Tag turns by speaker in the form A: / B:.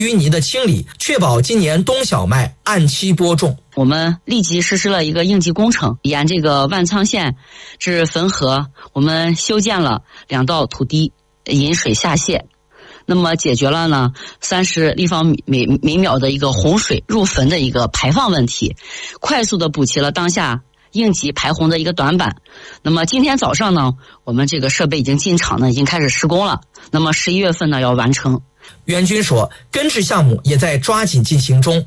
A: 淤泥的清理，确保今年冬小麦按期播种。
B: 我们立即实施了一个应急工程，沿这个万仓县至汾河，我们修建了2道土堤，引水下泄。那么解决了呢30立方每秒的一个洪水入汾的一个排放问题，快速的补齐了当下应急排洪的一个短板。那么今天早上呢，我们这个设备已经进场呢，已经开始施工了。那么11月份呢要完成。
A: 袁军说，根治项目也在抓紧进行中。